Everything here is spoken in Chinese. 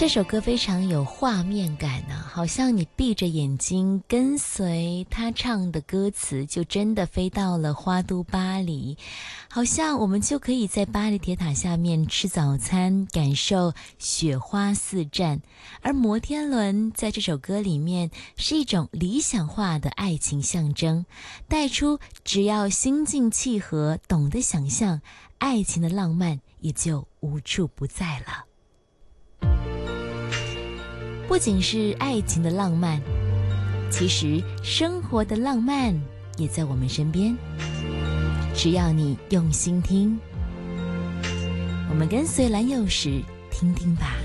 这首歌非常有画面感啊，好像你闭着眼睛跟随他唱的歌词，就真的飞到了花都巴黎，好像我们就可以在巴黎铁塔下面吃早餐，感受雪花四溅。而摩天轮在这首歌里面是一种理想化的爱情象征，带出只要心境契合，懂得想象，爱情的浪漫也就无处不在了。不仅是爱情的浪漫，其实生活的浪漫也在我们身边，只要你用心听。我们跟随蓝又时听听吧。